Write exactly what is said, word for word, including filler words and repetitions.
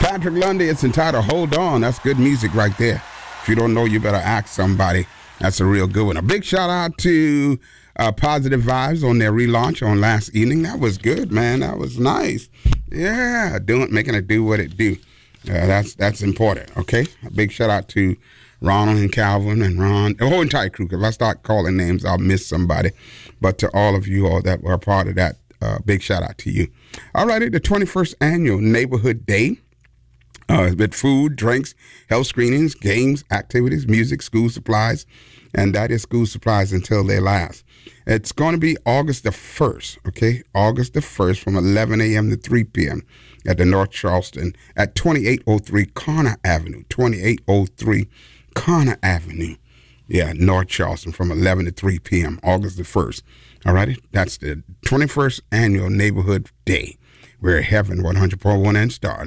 Patrick Lundy. It's entitled Hold On. That's good music right there. If you don't know, you better ask somebody. That's a real good one. A big shout out to uh, Positive Vibes on their relaunch on last evening. That was good, man. That was nice. Yeah, doing, making it do what it do. Uh, that's that's important, okay? A big shout out to Ronald and Calvin and Ron, the whole entire crew. If I start calling names, I'll miss somebody. But to all of you all that were a part of that, uh, big shout out to you. All righty, the twenty-first Annual Neighborhood Day. Uh, with food, drinks, health screenings, games, activities, music, school supplies, and that is school supplies until they last. It's going to be August the first, okay? August the first from eleven a.m. to three p.m. at the North Charleston at twenty-eight oh three Connor Avenue, twenty-eight oh three Connor Avenue. Yeah, North Charleston from eleven to three p.m. August the first. All righty? That's the twenty-first Annual Neighborhood Day. We're Heaven one hundred point one and Star.